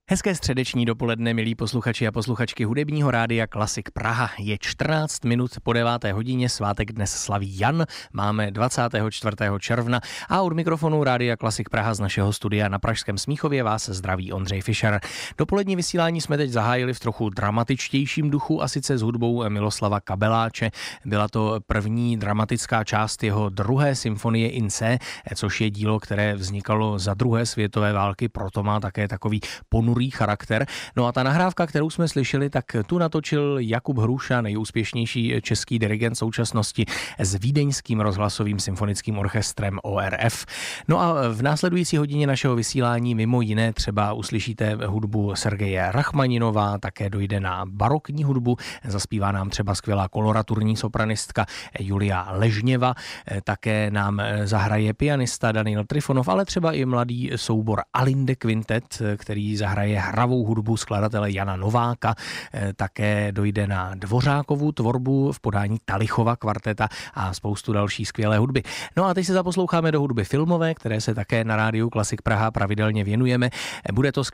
Hezké středeční dopoledne, milí posluchači a posluchačky hudebního rádia Klasik Praha. Je 14 minut po 9. hodině, svátek dnes slaví Jan, máme 24. června a od mikrofonu rádia Klasik Praha z našeho studia na Pražském Smíchově vás zdraví Ondřej Fischer. Dopolední vysílání jsme teď zahájili v trochu dramatičtějším duchu a sice s hudbou Miloslava Kabeláče. Byla to první dramatická část jeho druhé symfonie In C, což je dílo, které vznikalo za druhé světové války, proto má také takový ponurý charakter. No a ta nahrávka, kterou jsme slyšeli, tak tu natočil Jakub Hruša, nejúspěšnější český dirigent současnosti s Vídeňským rozhlasovým symfonickým orchestrem ORF. No a v následující hodině našeho vysílání mimo jiné třeba uslyšíte hudbu Sergeje Rachmaninova, také dojde na barokní hudbu, zaspívá nám třeba skvělá koloraturní sopranistka Julia Ležněva, také nám zahraje pianista Daniel Trifonov, ale třeba i mladý soubor Alinde Quintet, který zahraje hravou hudbu skladatele Jana Nováka, také dojde na Dvořákovu tvorbu v podání Talichova kvarteta a spoustu další skvělé hudby. No a teď se zaposloucháme do hudby filmové, které se také na rádiu Klasik Praha pravidelně věnujeme. Bude to